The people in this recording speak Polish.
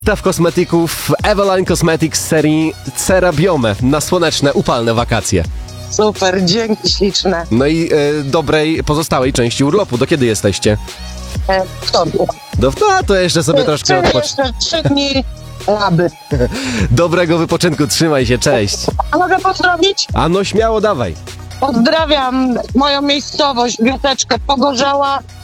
Zestaw kosmetyków Eveline Cosmetics z serii CeraBiome na słoneczne, upalne wakacje. Super, dzięki śliczne. No i dobrej pozostałej części urlopu. Do kiedy jesteście? Wtorku. To jeszcze sobie troszkę Czyli odpocz. jeszcze 3 dni laby. Dobrego wypoczynku, trzymaj się, cześć. A mogę pozdrowić? A no śmiało, dawaj. Pozdrawiam moją miejscowość, wioseczkę Pogorzała